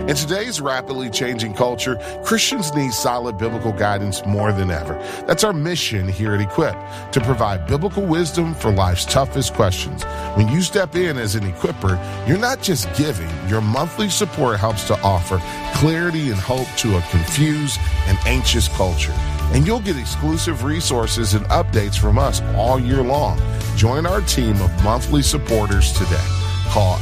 In today's rapidly changing culture, Christians need solid biblical guidance more than ever. That's our mission here at Equip, to provide biblical wisdom for life's toughest questions. When you step in as an equipper, you're not just giving. Your monthly support helps to offer clarity and hope to a confused and anxious culture. And you'll get exclusive resources and updates from us all year long. Join our team of monthly supporters today. Call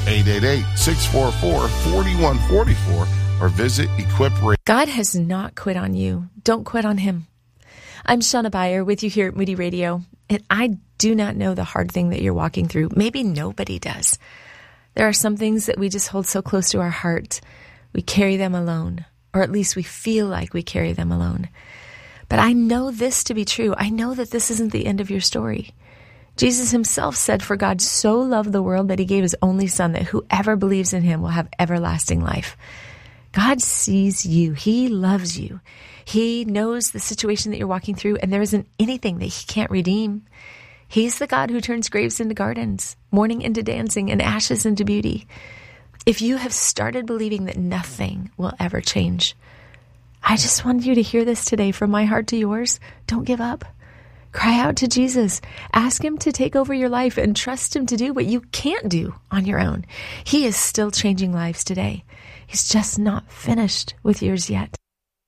888-644-4144 or visit Equip. God has not quit on you. Don't quit on him. I'm Shauna Beyer with you here at Moody Radio, and I do not know the hard thing that you're walking through. Maybe nobody does. There are some things that we just hold so close to our heart. We carry them alone, or at least we feel like we carry them alone. But I know this to be true. I know that this isn't the end of your story. Jesus himself said, "For God so loved the world that he gave his only son, that whoever believes in him will have everlasting life." God sees you. He loves you. He knows the situation that you're walking through, and there isn't anything that he can't redeem. He's the God who turns graves into gardens, mourning into dancing, and ashes into beauty. If you have started believing that nothing will ever change, I just wanted you to hear this today from my heart to yours. Don't give up. Cry out to Jesus. Ask him to take over your life and trust him to do what you can't do on your own. He is still changing lives today. He's just not finished with yours yet.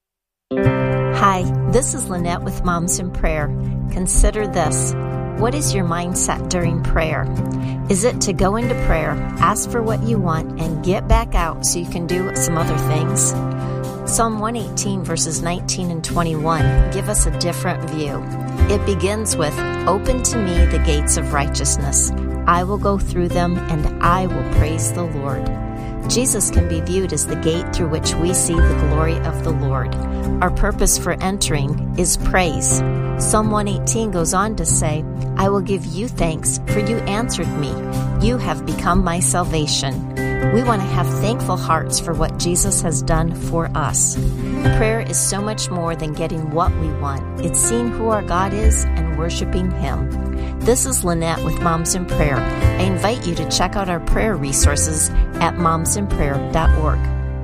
Hi, this is Lynette with Moms in Prayer. Consider this. What is your mindset during prayer? Is it to go into prayer, ask for what you want, and get back out so you can do some other things? Psalm 118 verses 19 and 21 give us a different view. It begins with, "Open to me the gates of righteousness. I will go through them and I will praise the Lord." Jesus can be viewed as the gate through which we see the glory of the Lord. Our purpose for entering is praise. Psalm 118 goes on to say, "I will give you thanks, for you answered me. You have become my salvation." We want to have thankful hearts for what Jesus has done for us. Prayer is so much more than getting what we want. It's seeing who our God is and worshiping him. This is Lynette with Moms in Prayer. I invite you to check out our prayer resources at momsinprayer.org.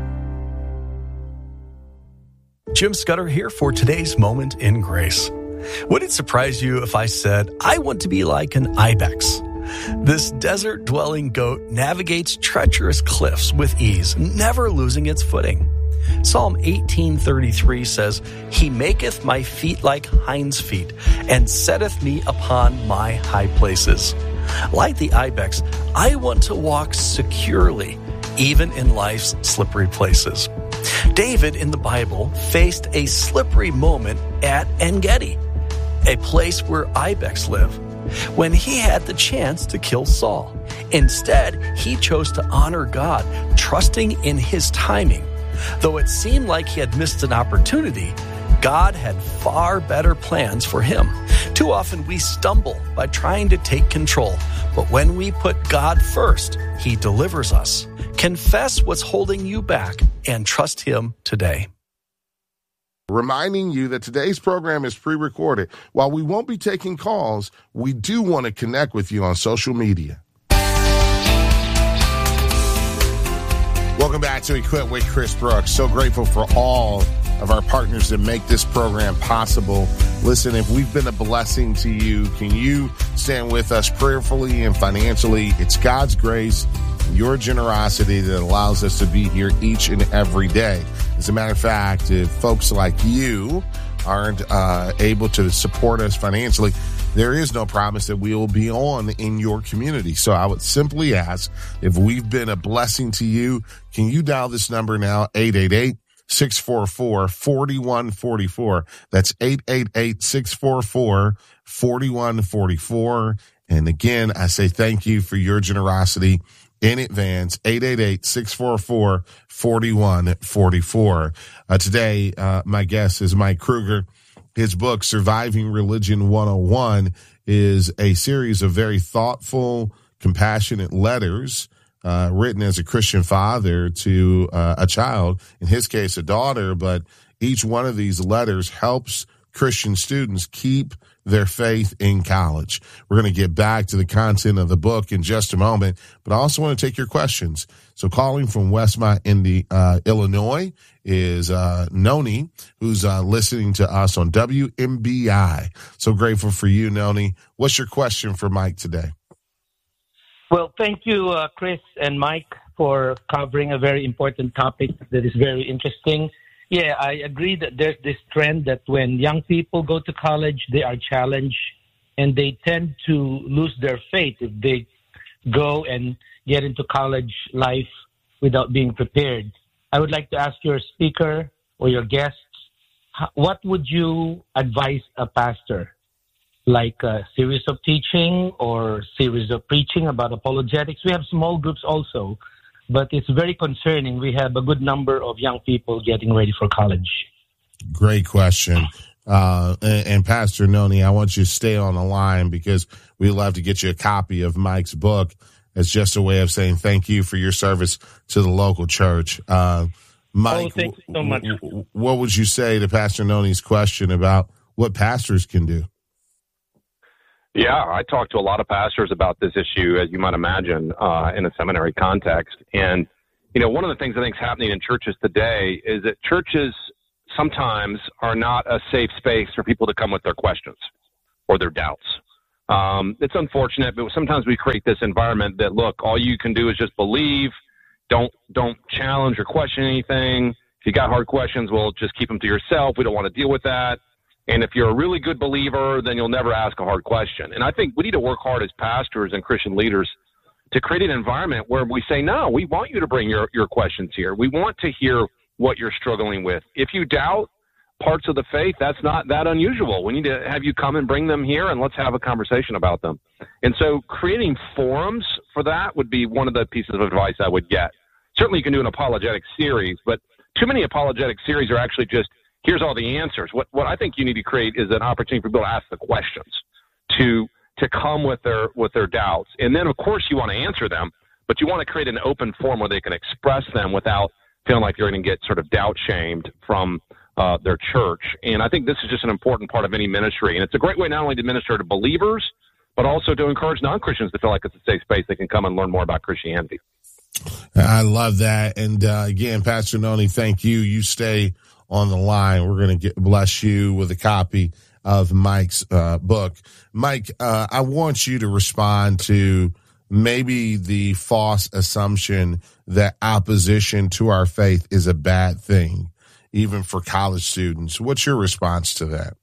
Jim Scudder here for today's Moment in Grace. Would it surprise you if I said, I want to be like an ibex? This desert-dwelling goat navigates treacherous cliffs with ease, never losing its footing. Psalm 18:33 says, "He maketh my feet like hinds' feet, and setteth me upon my high places." Like the ibex, I want to walk securely, even in life's slippery places. David in the Bible faced a slippery moment at En-Gedi, a place where ibex live, when he had the chance to kill Saul. Instead, he chose to honor God, trusting in his timing. Though it seemed like he had missed an opportunity, God had far better plans for him. Too often we stumble by trying to take control, but when we put God first, he delivers us. Confess what's holding you back and trust him today. Reminding you that today's program is pre-recorded. While we won't be taking calls, we do want to connect with you on social media. Welcome back to Equip with Chris Brooks. So grateful for all of our partners that make this program possible. Listen, if we've been a blessing to you, can you stand with us prayerfully and financially? It's God's grace, your generosity that allows us to be here each and every day. As a matter of fact, if folks like you aren't able to support us financially, there is no promise that we will be on in your community. So I would simply ask, if we've been a blessing to you, can you dial this number now, 888-644-4144. That's 888-644-4144. And again, I say thank you for your generosity in advance, 888-644-4144. Today, my guest is Mike Kruger. His book, Surviving Religion 101, is a series of very thoughtful, compassionate letters written as a Christian father to a child, in his case, a daughter. But each one of these letters helps Christian students keep their faith in college. We're going to get back to the content of the book in just a moment, but I also want to take your questions. So calling from Westmont, Illinois is Noni, who's listening to us on WMBI. So grateful for you, Noni. What's your question for Mike today? Well, thank you, Chris and Mike, for covering a very important topic that is very interesting. Yeah, I agree that there's this trend that when young people go to college, they are challenged and they tend to lose their faith if they go and get into college life without being prepared. I would like to ask your speaker or your guests, what would you advise a pastor? Like a series of teaching or series of preaching about apologetics? We have small groups also, but it's very concerning. We have a good number of young people getting ready for college. Great question. And Pastor Noni, I want you to stay on the line because we'd love to get you a copy of Mike's book. It's just a way of saying thank you for your service to the local church. Mike, thank you so much. What would you say to Pastor Noni's question about what pastors can do? Yeah, I talk to a lot of pastors about this issue, as you might imagine, in a seminary context. And, you know, one of the things I think is happening in churches today is that churches sometimes are not a safe space for people to come with their questions or their doubts. It's unfortunate, but sometimes we create this environment that, look, all you can do is just believe, don't challenge or question anything. If you got hard questions, well, just keep them to yourself. We don't want to deal with that. And if you're a really good believer, then you'll never ask a hard question. And I think we need to work hard as pastors and Christian leaders to create an environment where we say, no, we want you to bring your questions here. We want to hear what you're struggling with. If you doubt parts of the faith, that's not that unusual. We need to have you come and bring them here, and let's have a conversation about them. And so creating forums for that would be one of the pieces of advice I would get. Certainly you can do an apologetic series, but too many apologetic series are actually just, here's all the answers. What I think you need to create is an opportunity for people to ask the questions, to come with their doubts. And then, of course, you want to answer them, but you want to create an open forum where they can express them without feeling like you're going to get sort of doubt-shamed from their church. And I think this is just an important part of any ministry. And it's a great way not only to minister to believers, but also to encourage non-Christians to feel like it's a safe space they can come and learn more about Christianity. I love that. And again, Pastor Noni, thank you. You stay on the line. We're going to bless you with a copy of Mike's book. Mike, I want you to respond to maybe the false assumption that opposition to our faith is a bad thing, even for college students. What's your response to that?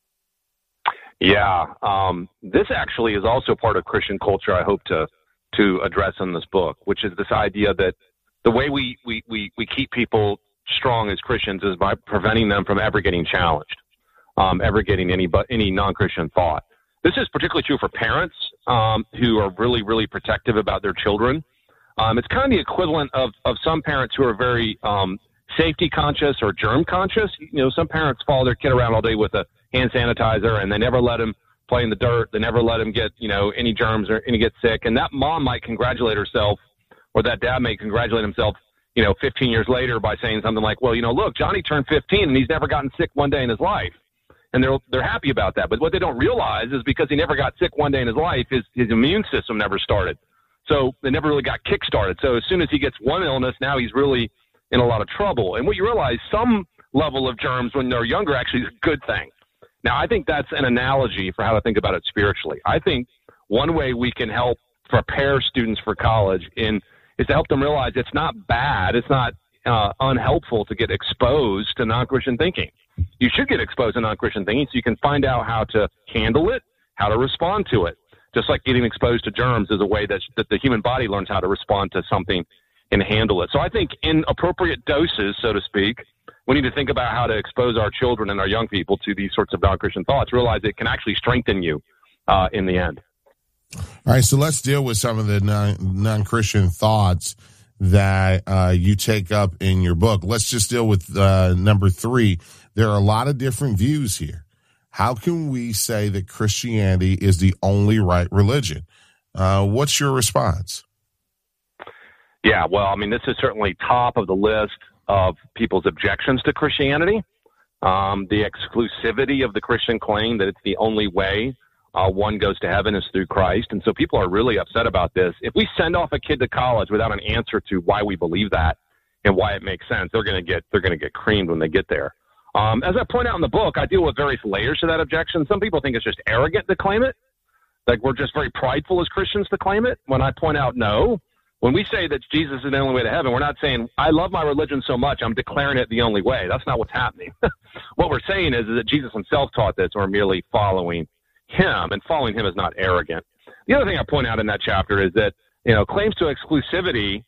Yeah, this actually is also part of Christian culture I hope to address in this book, which is this idea that the way we keep people strong as Christians is by preventing them from ever getting challenged, ever getting any non-Christian thought. This is particularly true for parents who are really, really protective about their children. It's kind of the equivalent of some parents who are very safety conscious or germ conscious. You know, some parents follow their kid around all day with a hand sanitizer, and they never let him play in the dirt. They never let him get, any germs or any get sick. And that mom might congratulate herself, or that dad may congratulate himself, 15 years later by saying something like, well, look, Johnny turned 15 and he's never gotten sick one day in his life. And they're happy about that. But what they don't realize is because he never got sick one day in his life, his immune system never started. So they never really got kick-started. So as soon as he gets one illness, now he's really in a lot of trouble. And what you realize, some level of germs when they're younger actually is a good thing. Now, I think that's an analogy for how to think about it spiritually. I think one way we can help prepare students for college is to help them realize it's not bad, it's not unhelpful to get exposed to non-Christian thinking. You should get exposed to non-Christian thinking so you can find out how to handle it, how to respond to it. Just like getting exposed to germs is a way that the human body learns how to respond to something and handle it. So I think in appropriate doses, so to speak, we need to think about how to expose our children and our young people to these sorts of non-Christian thoughts, realize it can actually strengthen you in the end. All right, so let's deal with some of the non-Christian thoughts that you take up in your book. Let's just deal with number 3. There are a lot of different views here. How can we say that Christianity is the only right religion? What's your response? Yeah, well, this is certainly top of the list of people's objections to Christianity. the exclusivity of the Christian claim that it's the only way one goes to heaven is through Christ. And so people are really upset about this. If we send off a kid to college without an answer to why we believe that and why it makes sense, they're going to get creamed when they get there. As I point out in the book, I deal with various layers to that objection. Some people think it's just arrogant to claim it, like we're just very prideful as Christians to claim it. When I point out, no, when we say that Jesus is the only way to heaven, we're not saying, I love my religion so much, I'm declaring it the only way. That's not what's happening. What we're saying is that Jesus himself taught this, or merely following him, and following him is not arrogant. The other thing I point out in that chapter is that, claims to exclusivity,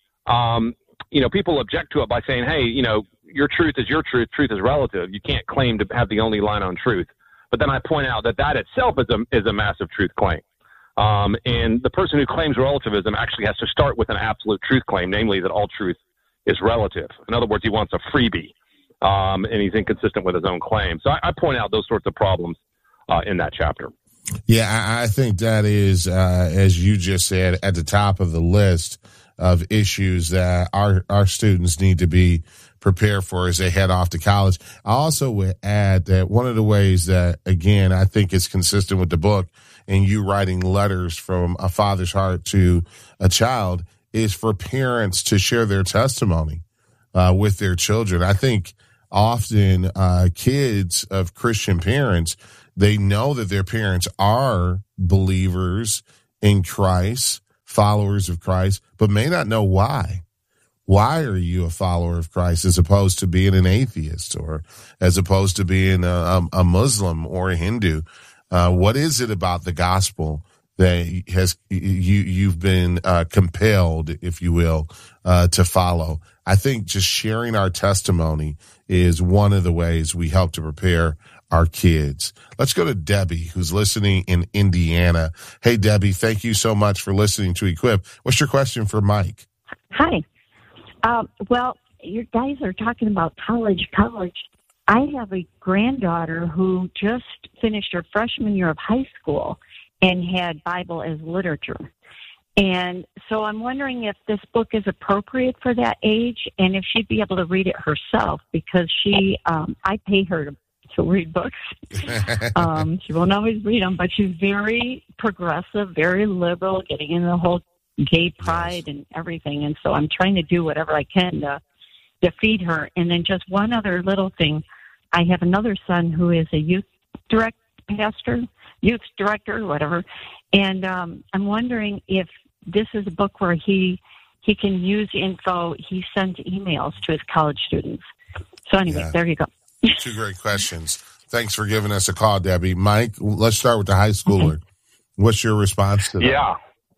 people object to it by saying, hey, your truth is your truth. Truth is relative. You can't claim to have the only line on truth. But then I point out that itself is a massive truth claim. And the person who claims relativism actually has to start with an absolute truth claim, namely that all truth is relative. In other words, he wants a freebie, and he's inconsistent with his own claim. So I point out those sorts of problems in that chapter. Yeah, I think that is, as you just said, at the top of the list of issues that our students need to be prepared for as they head off to college. I also would add that one of the ways that, again, I think is consistent with the book and you writing letters from a father's heart to a child is for parents to share their testimony with their children. I think often kids of Christian parents, they know that their parents are believers in Christ, followers of Christ, but may not know why. Why are you a follower of Christ as opposed to being an atheist or as opposed to being a Muslim or a Hindu? What is it about the gospel that has you've been compelled, if you will, to follow? I think just sharing our testimony is one of the ways we help to prepare our kids. Let's go to Debbie, who's listening in Indiana. Hey, Debbie, thank you so much for listening to Equip. What's your question for Mike? Hi. Well, you guys are talking about college. I have a granddaughter who just finished her freshman year of high school and had Bible as literature. And so I'm wondering if this book is appropriate for that age and if she'd be able to read it herself, because I pay her to read books. She won't always read them, but she's very progressive, very liberal, getting into the whole gay pride and everything. And so I'm trying to do whatever I can to feed her. And then just one other little thing. I have another son who is a youth director, whatever. And I'm wondering if this is a book where he can use info. He sends emails to his college students. So anyway, There you go. Two great questions. Thanks for giving us a call, Debbie. Mike, let's start with the high schooler. Okay. What's your response to that?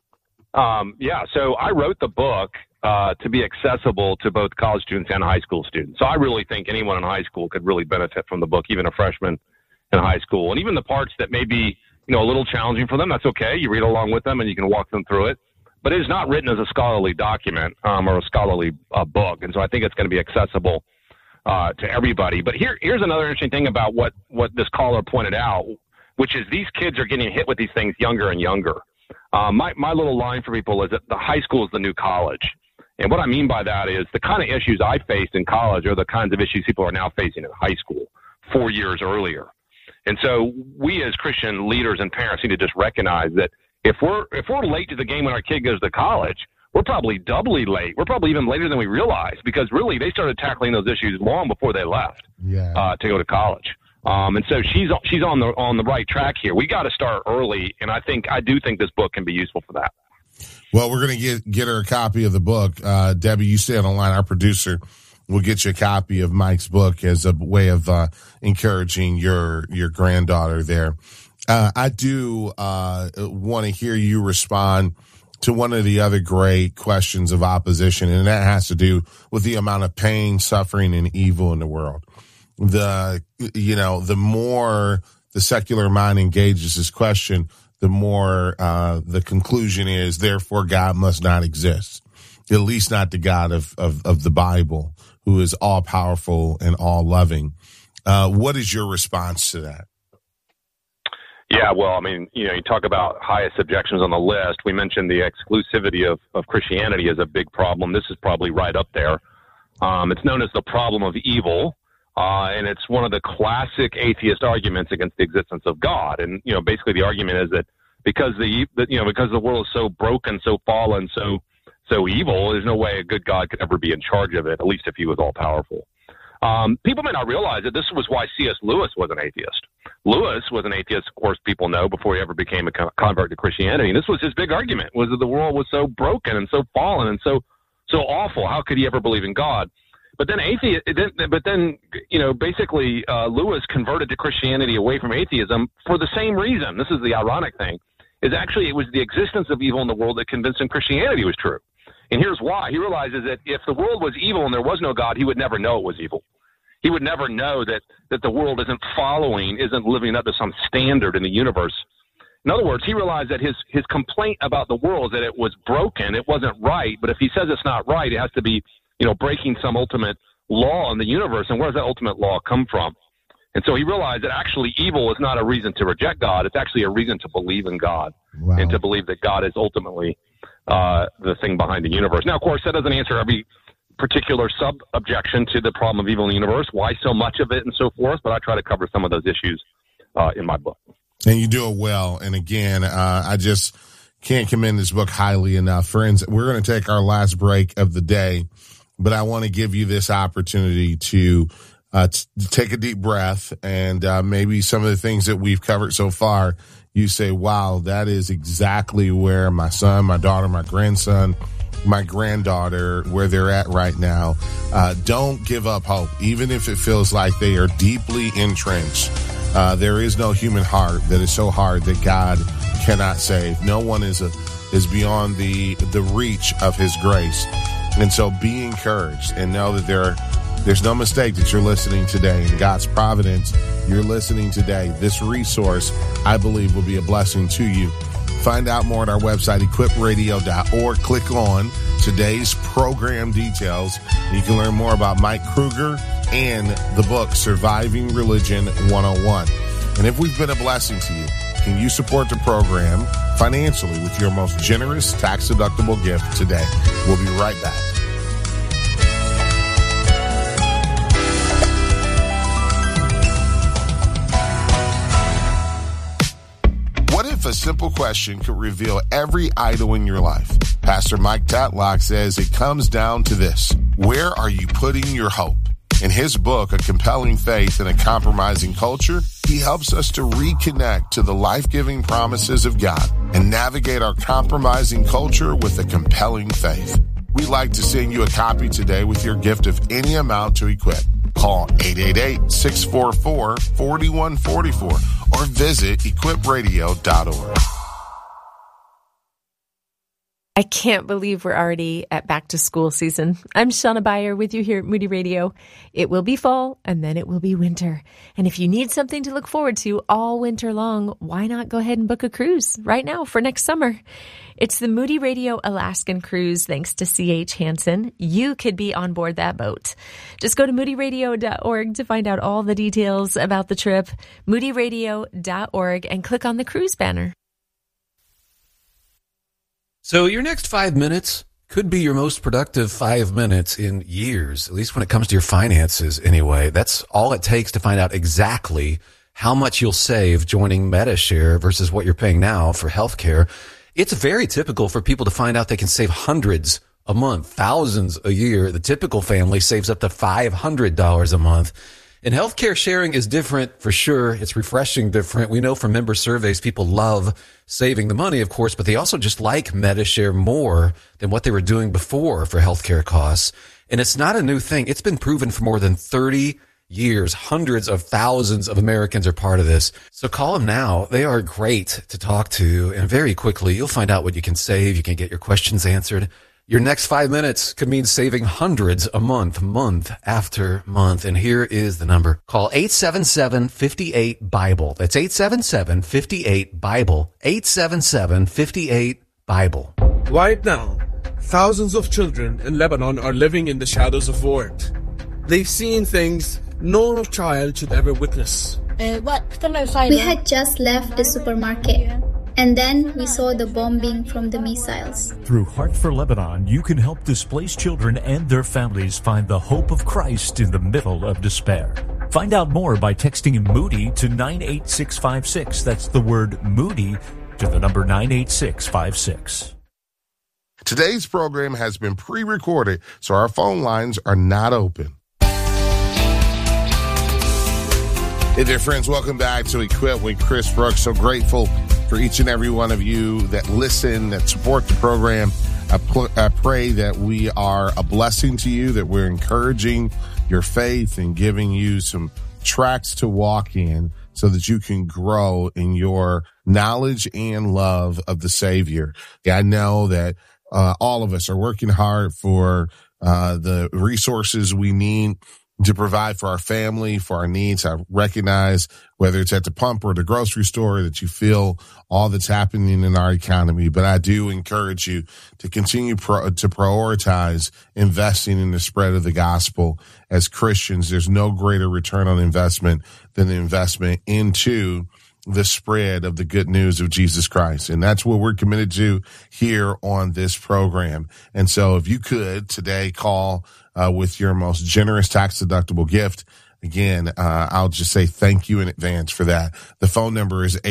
So I wrote the book to be accessible to both college students and high school students. So I really think anyone in high school could really benefit from the book, even a freshman in high school. And even the parts that may be, a little challenging for them, that's okay. You read along with them and you can walk them through it. But it is not written as a scholarly document or a scholarly book. And so I think it's going to be accessible to everybody. But here's another interesting thing about what this caller pointed out, which is these kids are getting hit with these things younger and younger. My little line for people is that the high school is the new college. And what I mean by that is the kind of issues I faced in college are the kinds of issues people are now facing in high school 4 years earlier. And so we as Christian leaders and parents need to just recognize that if we're late to the game when our kid goes to college, we're probably doubly late. We're probably even later than we realize, because really they started tackling those issues long before they left to go to college. And so she's on the right track here. We got to start early, and I do think this book can be useful for that. Well, we're going to get her a copy of the book. Debbie, you stay on the line. Our producer will get you a copy of Mike's book as a way of encouraging your granddaughter there. I do want to hear you respond to one of the other great questions of opposition, and that has to do with the amount of pain, suffering, and evil in the world. The more the secular mind engages this question, the more the conclusion is, therefore, God must not exist, at least not the God of the Bible, who is all powerful and all loving. What is your response to that? Yeah, well, I mean, you talk about highest objections on the list. We mentioned the exclusivity of Christianity is a big problem. This is probably right up there. It's known as the problem of evil. And it's one of the classic atheist arguments against the existence of God. And, basically the argument is that because the world is so broken, so fallen, so evil, there's no way a good God could ever be in charge of it, at least if he was all powerful. People may not realize that this was why C.S. Lewis was an atheist. Lewis was an atheist, of course, people know, before he ever became a convert to Christianity. And this was his big argument, was that the world was so broken and so fallen and so awful. How could he ever believe in God? But then basically Lewis converted to Christianity away from atheism for the same reason. This is the ironic thing, is actually it was the existence of evil in the world that convinced him Christianity was true. And here's why. He realizes that if the world was evil and there was no God, he would never know it was evil. He would never know that the world isn't living up to some standard in the universe. In other words, he realized that his complaint about the world is that it was broken, it wasn't right. But if he says it's not right, it has to be, breaking some ultimate law in the universe. And where does that ultimate law come from? And so he realized that actually evil is not a reason to reject God. It's actually a reason to believe in God. Wow. And to believe that God is ultimately the thing behind the universe. Now, of course, that doesn't answer every particular sub-objection to the problem of evil in the universe, why so much of it and so forth, but I try to cover some of those issues in my book. And you do it well. And again, I just can't commend this book highly enough. Friends, we're going to take our last break of the day, but I want to give you this opportunity to take a deep breath, and maybe some of the things that we've covered so far, you say, wow, that is exactly where my son, my daughter, my grandson, my granddaughter, where they're at right now. Don't give up hope, even if it feels like they are deeply entrenched. There is no human heart that is so hard that God cannot save. No one is beyond the reach of his grace. And so be encouraged and know that there's no mistake that you're listening today. In God's providence, you're listening today. This resource, I believe, will be a blessing to you. Find out more at our website, equipradio.org. Click on today's program details. You can learn more about Mike Kruger and the book, Surviving Religion 101. And if we've been a blessing to you, can you support the program financially with your most generous tax-deductible gift today? We'll be right back. What if a simple question could reveal every idol in your life? Pastor Mike Tatlock says it comes down to this: where are you putting your hope? In his book, A Compelling Faith in a Compromising Culture, he helps us to reconnect to the life-giving promises of God and navigate our compromising culture with a compelling faith. We'd like to send you a copy today with your gift of any amount to Equip. Call 888-644-4144 or visit equipradio.org. I can't believe we're already at back to school season. I'm Shauna Beyer with you here at Moody Radio. It will be fall and then it will be winter. And if you need something to look forward to all winter long, why not go ahead and book a cruise right now for next summer? It's the Moody Radio Alaskan Cruise, thanks to C.H. Hansen. You could be on board that boat. Just go to moodyradio.org to find out all the details about the trip, moodyradio.org, and click on the cruise banner. So your next 5 minutes could be your most productive 5 minutes in years, at least when it comes to your finances anyway. That's all it takes to find out exactly how much you'll save joining Medi-Share versus what you're paying now for healthcare. It's very typical for people to find out they can save hundreds a month, thousands a year. The typical family saves up to $500 a month. And healthcare sharing is different for sure. It's refreshing different. We know from member surveys, people love saving the money, of course, but they also just like Medi-Share more than what they were doing before for healthcare costs. And it's not a new thing. It's been proven for more than 30 years. Hundreds of thousands of Americans are part of this. So call them now. They are great to talk to. And very quickly, you'll find out what you can save. You can get your questions answered. Your next 5 minutes could mean saving hundreds a month, month after month. And here is the number. Call 877-58-BIBLE. That's 877-58-BIBLE. 877-58-BIBLE. Right now, thousands of children in Lebanon are living in the shadows of war. They've seen things no child should ever witness. We had just left the supermarket. And then we saw the bombing from the missiles. Through Heart for Lebanon, you can help displaced children and their families find the hope of Christ in the middle of despair. Find out more by texting Moody to 98656. That's the word Moody to the number 98656. Today's program has been pre-recorded, so our phone lines are not open. Hey there, friends. Welcome back to Equip with Chris Brooks. So grateful for each and every one of you that listen, that support the program. I pray that we are a blessing to you, that we're encouraging your faith and giving you some tracks to walk in so that you can grow in your knowledge and love of the Savior. Yeah, I know that all of us are working hard for the resources we need to provide for our family, for our needs. I recognize whether it's at the pump or the grocery store that you feel all that's happening in our economy. But I do encourage you to continue to prioritize investing in the spread of the gospel. As Christians, there's no greater return on investment than the investment into the spread of the good news of Jesus Christ. And that's what we're committed to here on this program. And so if you could today call with your most generous tax-deductible gift. Again, I'll just say thank you in advance for that. The phone number is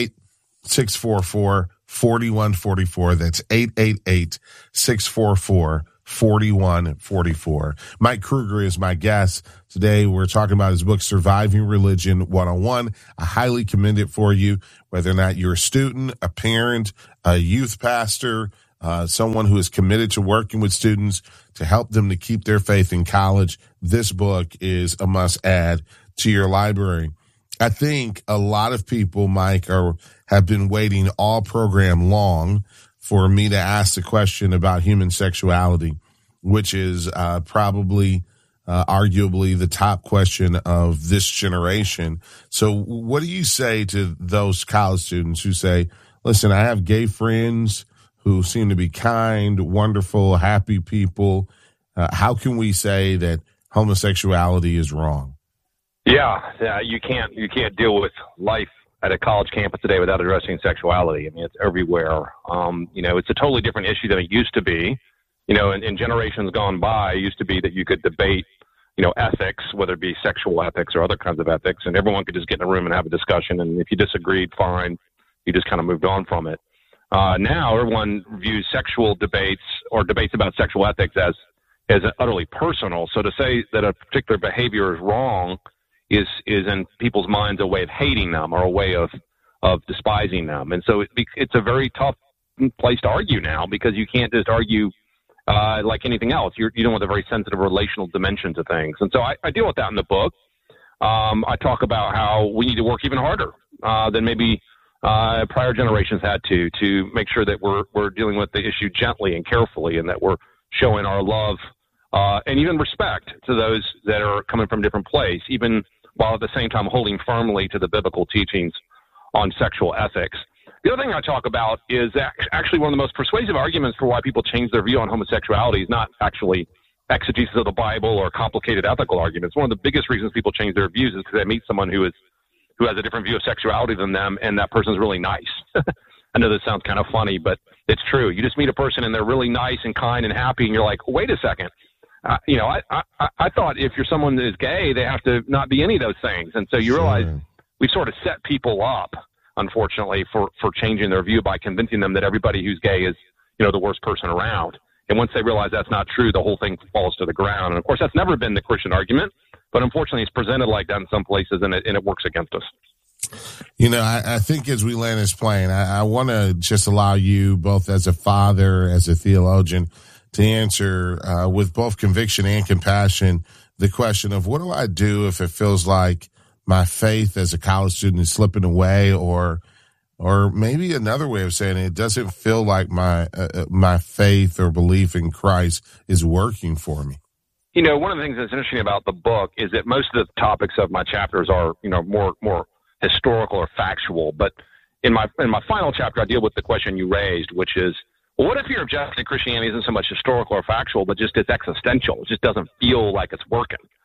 888-644-4144. That's 888-644-4144. Mike Kruger is my guest. Today we're talking about his book, Surviving Religion 101. I highly commend it for you, whether or not you're a student, a parent, a youth pastor, someone who is committed to working with students to help them to keep their faith in college. This book is a must-add to your library. I think a lot of people, Mike, have been waiting all program long for me to ask the question about human sexuality, which is probably arguably the top question of this generation. So what do you say to those college students who say, listen, I have gay friends who seem to be kind, wonderful, happy people. How can we say that homosexuality is wrong? Yeah, you can't deal with life at a college campus today without addressing sexuality. I mean, it's everywhere. It's a totally different issue than it used to be. In generations gone by, it used to be that you could debate, ethics, whether it be sexual ethics or other kinds of ethics, and everyone could just get in a room and have a discussion. And if you disagreed, fine, you just kind of moved on from it. Now everyone views sexual debates or debates about sexual ethics as utterly personal. So to say that a particular behavior is wrong is in people's minds a way of hating them or a way of despising them. And so it's a very tough place to argue now, because you can't just argue like anything else. You're dealing with a very sensitive relational dimension to things. And so I deal with that in the book. I talk about how we need to work even harder than maybe prior generations had to make sure that we're dealing with the issue gently and carefully, and that we're showing our love and even respect to those that are coming from a different place, even while at the same time holding firmly to the biblical teachings on sexual ethics. The other thing I talk about is actually one of the most persuasive arguments for why people change their view on homosexuality is not actually exegesis of the Bible or complicated ethical arguments. One of the biggest reasons people change their views is because they meet someone who has a different view of sexuality than them, and that person's really nice. I know this sounds kind of funny, but it's true. You just meet a person and they're really nice and kind and happy, and you're like, wait a second. I thought if you're someone that is gay, they have to not be any of those things. And so you realize we sort of set people up, unfortunately, for changing their view by convincing them that everybody who's gay is, the worst person around. And once they realize that's not true, the whole thing falls to the ground. And of course, that's never been the Christian argument, but unfortunately it's presented like that in some places, and it works against us. I think as we land this plane, I want to just allow you, both as a father, as a theologian, to answer with both conviction and compassion the question of, what do I do if it feels like my faith as a college student is slipping away, or maybe another way of saying it doesn't feel like my faith or belief in Christ is working for me? One of the things that's interesting about the book is that most of the topics of my chapters are, more historical or factual. But in my final chapter, I deal with the question you raised, which is, well, what if your objection to Christianity isn't so much historical or factual, but just it's existential? It just doesn't feel like it's working.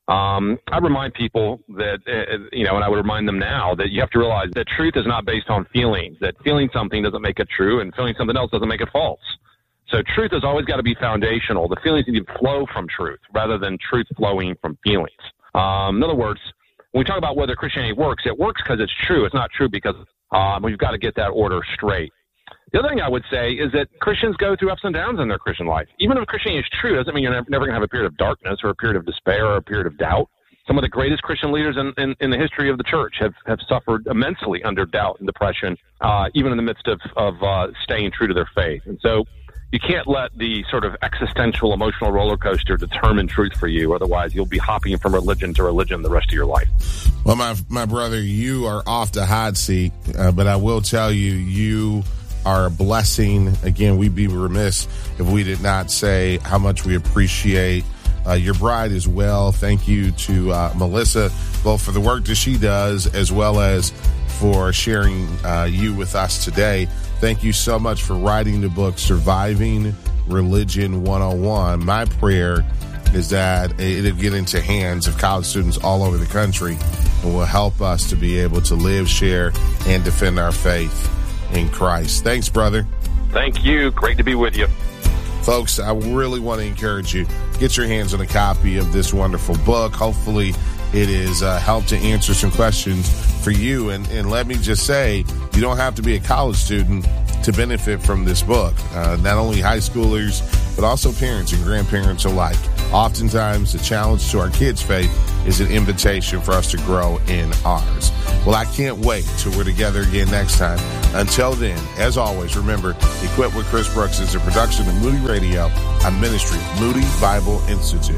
I remind people that, and I would remind them now that you have to realize that truth is not based on feelings, that feeling something doesn't make it true and feeling something else doesn't make it false. So truth has always got to be foundational. The feelings need to flow from truth rather than truth flowing from feelings. In other words, when we talk about whether Christianity works, it works because it's true. It's not true because we've got to get that order straight. The other thing I would say is that Christians go through ups and downs in their Christian life. Even if Christianity is true, doesn't mean you're never going to have a period of darkness or a period of despair or a period of doubt. Some of the greatest Christian leaders in the history of the church have suffered immensely under doubt and depression, even in the midst of staying true to their faith. And so you can't let the sort of existential emotional roller coaster determine truth for you. Otherwise, you'll be hopping from religion to religion the rest of your life. Well, my brother, you are off the hot seat, but I will tell you, you are a blessing. Again, we'd be remiss if we did not say how much we appreciate your bride as well. Thank you to Melissa, both for the work that she does as well as for sharing you with us today. Thank you so much for writing the book, Surviving Religion 101. My prayer is that it'll get into hands of college students all over the country and will help us to be able to live, share, and defend our faith in Christ. Thanks, brother. Thank you. Great to be with you. Folks, I really want to encourage you, get your hands on a copy of this wonderful book. Hopefully it is helped to answer some questions for you. And let me just say, you don't have to be a college student to benefit from this book. Not only high schoolers, but also parents and grandparents alike. Oftentimes, the challenge to our kids' faith is an invitation for us to grow in ours. Well, I can't wait till we're together again next time. Until then, as always, remember, Equipped with Chris Brooks is a production of Moody Radio, a ministry of Moody Bible Institute.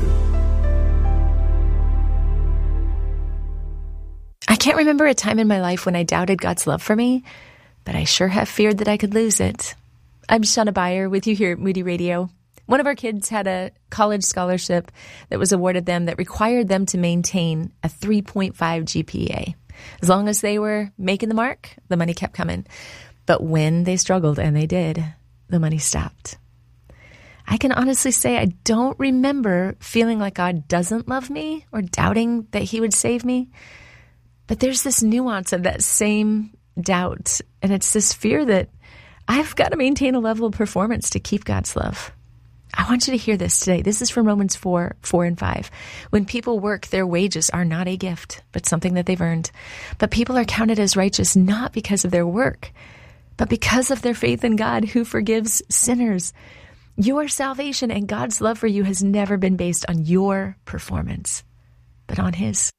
I can't remember a time in my life when I doubted God's love for me, but I sure have feared that I could lose it. I'm Shauna Beyer with you here at Moody Radio. One of our kids had a college scholarship that was awarded them that required them to maintain a 3.5 GPA. As long as they were making the mark, the money kept coming. But when they struggled, and they did, the money stopped. I can honestly say I don't remember feeling like God doesn't love me or doubting that he would save me. But there's this nuance of that same doubt, and it's this fear that I've got to maintain a level of performance to keep God's love. I want you to hear this today. This is from Romans 4:4-5. When people work, their wages are not a gift, but something that they've earned. But people are counted as righteous not because of their work, but because of their faith in God who forgives sinners. Your salvation and God's love for you has never been based on your performance, but on his.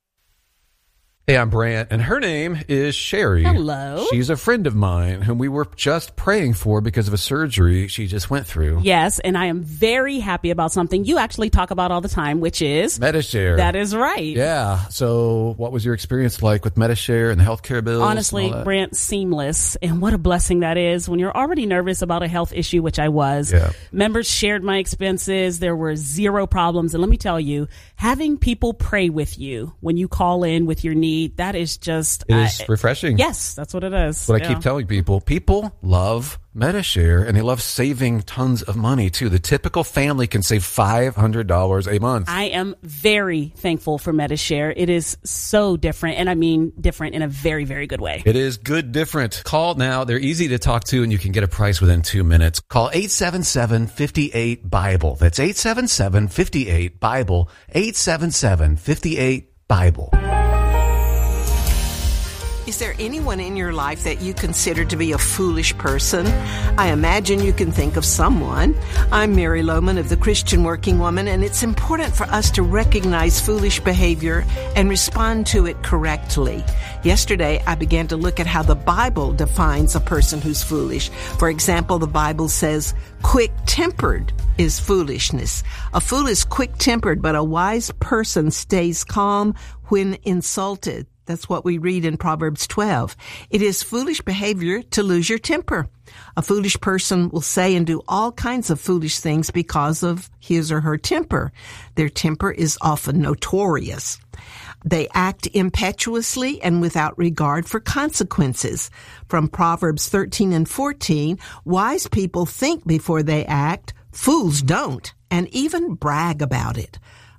Hey, I'm Brant, and her name is Sherry. Hello. She's a friend of mine whom we were just praying for because of a surgery she just went through. Yes, and I am very happy about something you actually talk about all the time, which is Medi-Share. That is right. Yeah. So what was your experience like with Medi-Share and the healthcare bills? Honestly, Brant, seamless. And what a blessing that is when you're already nervous about a health issue, which I was. Yeah. Members shared my expenses. There were zero problems. And let me tell you, having people pray with you when you call in with your need, that is just... It is refreshing. Yes, that's what it is. What I keep telling people. People love Medi-Share, and they love saving tons of money, too. The typical family can save $500 a month. I am very thankful for Medi-Share. It is so different, and I mean different in a very, very good way. It is good different. Call now. They're easy to talk to, and you can get a price within 2 minutes. Call 877-58-BIBLE. That's 877-58-BIBLE. 877-58-BIBLE. Is there anyone in your life that you consider to be a foolish person? I imagine you can think of someone. I'm Mary Lohman of the Christian Working Woman, and it's important for us to recognize foolish behavior and respond to it correctly. Yesterday, I began to look at how the Bible defines a person who's foolish. For example, the Bible says, quick-tempered is foolishness. A fool is quick-tempered, but a wise person stays calm when insulted. That's what we read in Proverbs 12. It is foolish behavior to lose your temper. A foolish person will say and do all kinds of foolish things because of his or her temper. Their temper is often notorious. They act impetuously and without regard for consequences. From Proverbs 13 and 14, wise people think before they act, fools don't, and even brag about it.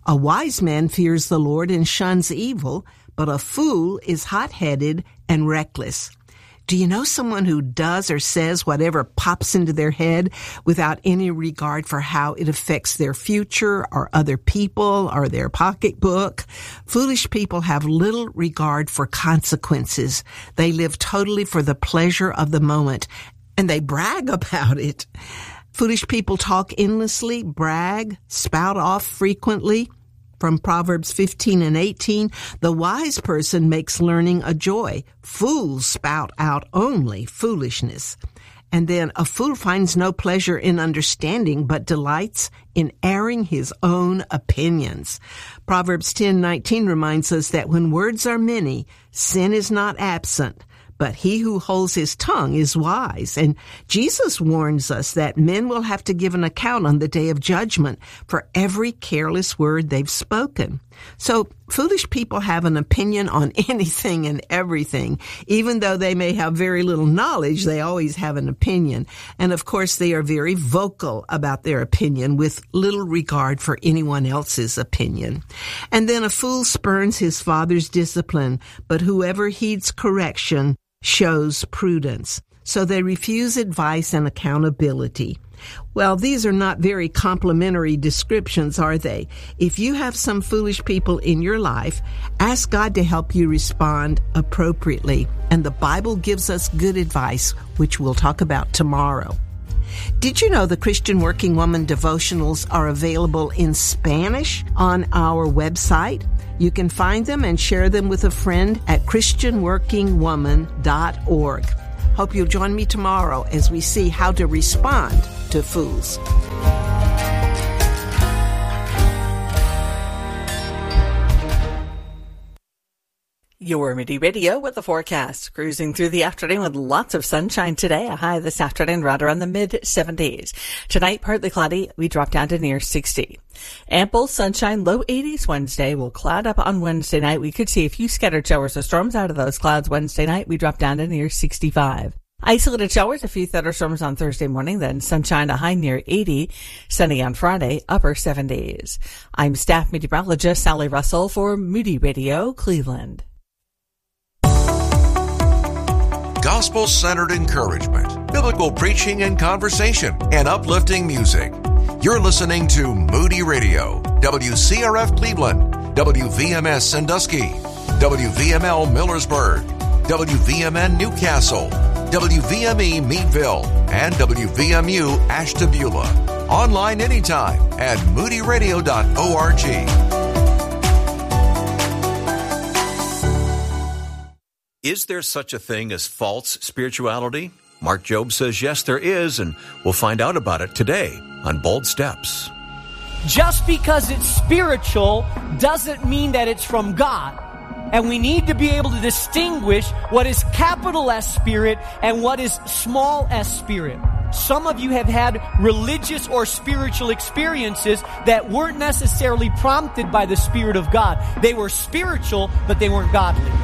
A wise man fears the Lord and shuns evil, but a fool is hot-headed and reckless. Do you know someone who does or says whatever pops into their head without any regard for how it affects their future or other people or their pocketbook? Foolish people have little regard for consequences. They live totally for the pleasure of the moment, and they brag about it. Foolish people talk endlessly, brag, spout off frequently. From Proverbs 15 and 18, the wise person makes learning a joy. Fools spout out only foolishness. And then a fool finds no pleasure in understanding, but delights in airing his own opinions. Proverbs 10:19 reminds us that when words are many, sin is not absent. But he who holds his tongue is wise. And Jesus warns us that men will have to give an account on the day of judgment for every careless word they've spoken. So foolish people have an opinion on anything and everything. Even though they may have very little knowledge, they always have an opinion. And of course, they are very vocal about their opinion with little regard for anyone else's opinion. And then a fool spurns his father's discipline, but whoever heeds correction shows prudence. So they refuse advice and accountability. Well, these are not very complimentary descriptions, are they? If you have some foolish people in your life, ask God to help you respond appropriately. And the Bible gives us good advice, which we'll talk about tomorrow. Did you know the Christian Working Woman devotionals are available in Spanish on our website? You can find them and share them with a friend at christianworkingwoman.org. Hope you'll join me tomorrow as we see how to respond to fools. Your Moody Radio with the forecast. Cruising through the afternoon with lots of sunshine today. A high this afternoon right around the mid-70s. Tonight, partly cloudy. We drop down to near 60. Ample sunshine, low 80s Wednesday. We'll cloud up on Wednesday night. We could see a few scattered showers or storms out of those clouds Wednesday night. We drop down to near 65. Isolated showers, a few thunderstorms on Thursday morning, then sunshine, a high near 80. Sunny on Friday, upper 70s. I'm staff meteorologist Sally Russell for Moody Radio, Cleveland. Gospel-centered encouragement, biblical preaching and conversation, and uplifting music. You're listening to Moody Radio, WCRF Cleveland, WVMS Sandusky, WVML Millersburg, WVMN Newcastle, WVME Meadville, and WVMU Ashtabula. Online anytime at moodyradio.org. Is there such a thing as false spirituality? Mark Jobe says yes, there is, and we'll find out about it today on Bold Steps. Just because it's spiritual doesn't mean that it's from God. And we need to be able to distinguish what is capital S spirit and what is small s spirit. Some of you have had religious or spiritual experiences that weren't necessarily prompted by the Spirit of God. They were spiritual, but they weren't godly.